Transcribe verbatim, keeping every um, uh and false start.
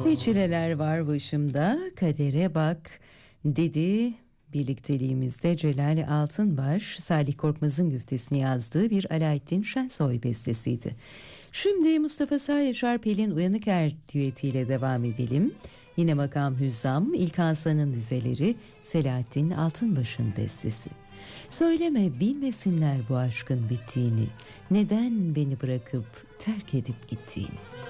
Ne çileler var başımda, kadere bak dedi. Birlikteliğimizde Celal Altınbaş, Salih Korkmaz'ın güftesini yazdığı bir Alaaddin Şensoy bestesiydi. Şimdi Mustafa Sağ Yaşar Pelin Uyanıker düetiyle devam edelim. Yine makam hüzzam, İlk Hasan'ın dizeleri, Selahattin Altınbaş'ın bestesi. Söyleme bilmesinler bu aşkın bittiğini, neden beni bırakıp terk edip gittiğini.